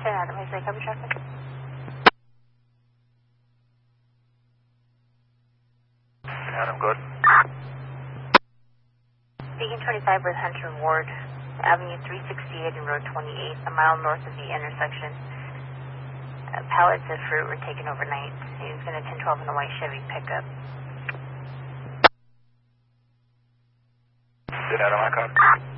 Adam, is that cover traffic? Adam, good. Beacon 25 with Hunter Ward, Avenue 368 and Road 28, a mile north of the intersection. Pallets of fruit were taken overnight. He was in a 1012 in a white Chevy pickup. Did Adam, I caught?